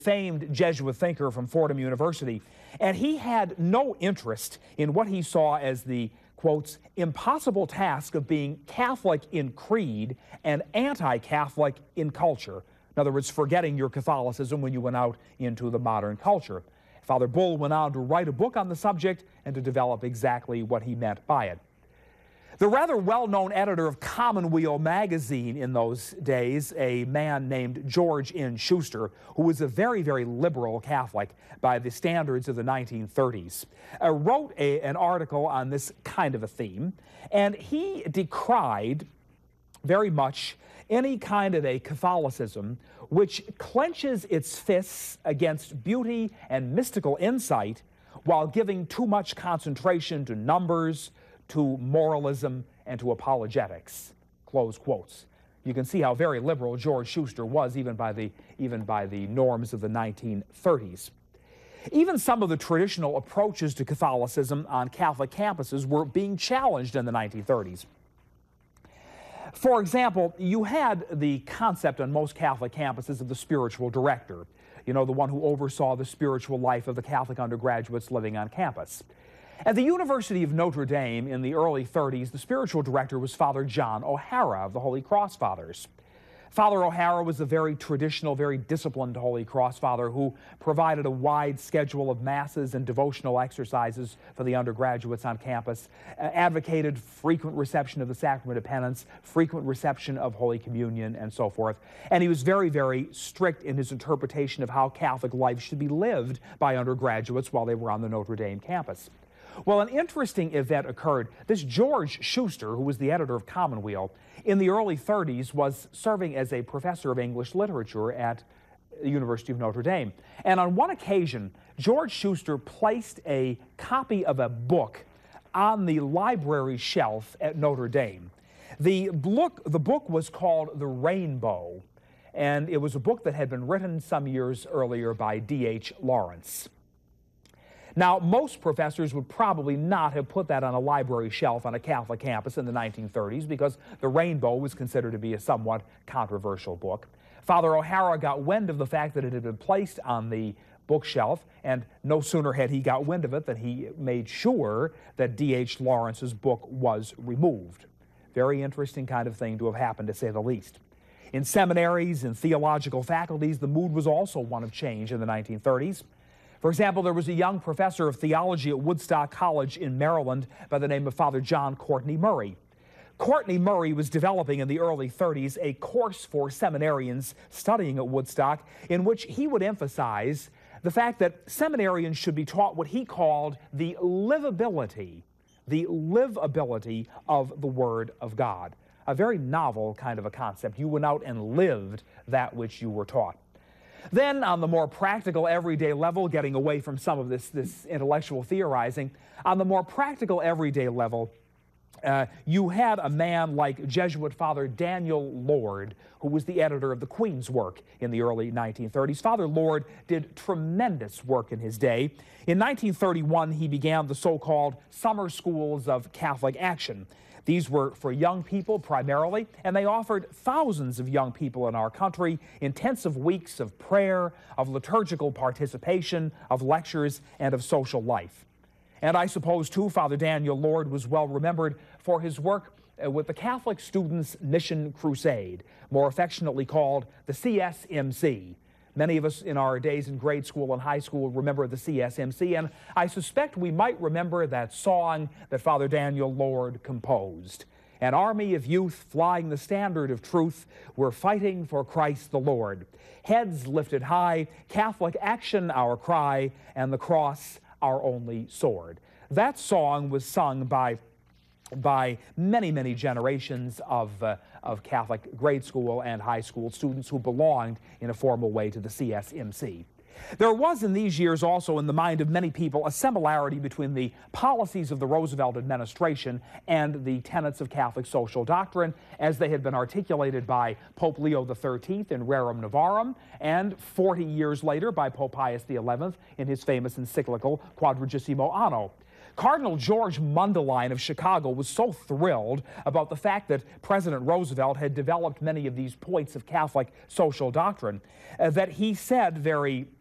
famed Jesuit thinker from Fordham University, and he had no interest in what he saw as the, quotes, impossible task of being Catholic in creed and anti-Catholic in culture. In other words, forgetting your Catholicism when you went out into the modern culture. Father Bull went on to write a book on the subject and to develop exactly what he meant by it. The rather well-known editor of Commonweal magazine in those days, a man named George N. Schuster, who was a very, very liberal Catholic by the standards of the 1930s, wrote an article on this kind of a theme, and he decried very much any kind of a Catholicism which clenches its fists against beauty and mystical insight while giving too much concentration to numbers, to moralism, and to apologetics, close quotes. You can see how very liberal George Schuster was even by the norms of the 1930s. Even some of the traditional approaches to Catholicism on Catholic campuses were being challenged in the 1930s. For example, you had the concept on most Catholic campuses of the spiritual director, you know, the one who oversaw the spiritual life of the Catholic undergraduates living on campus. At the University of Notre Dame in the early 30s, the spiritual director was Father John O'Hara of the Holy Cross Fathers. Father O'Hara was a very traditional, very disciplined Holy Cross Father who provided a wide schedule of masses and devotional exercises for the undergraduates on campus, advocated frequent reception of the sacrament of penance, frequent reception of Holy Communion, and so forth. And he was very, very strict in his interpretation of how Catholic life should be lived by undergraduates while they were on the Notre Dame campus. Well, an interesting event occurred. This George Schuster, who was the editor of Commonweal, in the early 30s was serving as a professor of English literature at the University of Notre Dame. And on one occasion, George Schuster placed a copy of a book on the library shelf at Notre Dame. The book was called The Rainbow, and it was a book that had been written some years earlier by D.H. Lawrence. Now, most professors would probably not have put that on a library shelf on a Catholic campus in the 1930s because The Rainbow was considered to be a somewhat controversial book. Father O'Hara got wind of the fact that it had been placed on the bookshelf, and no sooner had he got wind of it than he made sure that D.H. Lawrence's book was removed. Very interesting kind of thing to have happened, to say the least. In seminaries and theological faculties, the mood was also one of change in the 1930s. For example, there was a young professor of theology at Woodstock College in Maryland by the name of Father John Courtney Murray. Courtney Murray was developing in the early 30s a course for seminarians studying at Woodstock in which he would emphasize the fact that seminarians should be taught what he called the livability of the Word of God. A very novel kind of a concept. You went out and lived that which you were taught. Then, on the more practical, everyday level, getting away from some of this intellectual theorizing, on the more practical, everyday level, you had a man like Jesuit Father Daniel Lord, who was the editor of the Queen's Work in the early 1930s. Father Lord did tremendous work in his day. In 1931, he began the so-called Summer Schools of Catholic Action. These were for young people primarily, and they offered thousands of young people in our country intensive weeks of prayer, of liturgical participation, of lectures, and of social life. And I suppose, too, Father Daniel Lord was well remembered for his work with the Catholic Students' Mission Crusade, more affectionately called the CSMC. Many of us in our days in grade school and high school remember the CSMC, and I suspect we might remember that song that Father Daniel Lord composed. An army of youth flying the standard of truth, we're fighting for Christ the Lord. Heads lifted high, Catholic action our cry, and the cross our only sword. That song was sung by many, many generations of Catholic grade school and high school students who belonged in a formal way to the CSMC. There was in these years also in the mind of many people a similarity between the policies of the Roosevelt administration and the tenets of Catholic social doctrine as they had been articulated by Pope Leo XIII in Rerum Novarum and 40 years later by Pope Pius XI in his famous encyclical Quadragesimo Anno. Cardinal George Mundelein of Chicago was so thrilled about the fact that President Roosevelt had developed many of these points of Catholic social doctrine that he said very